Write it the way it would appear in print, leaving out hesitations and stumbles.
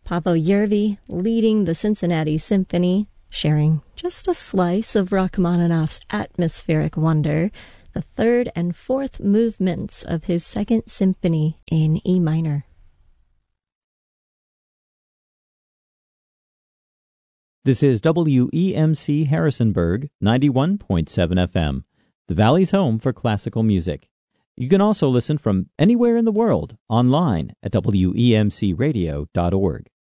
Paavo Järvi leading the Cincinnati Symphony, sharing just a slice of Rachmaninoff's atmospheric wonder, the third and fourth movements of his Second Symphony in E minor. This is WEMC Harrisonburg, 91.7 FM, the Valley's home for classical music. You can also listen from anywhere in the world online at WEMCradio.org.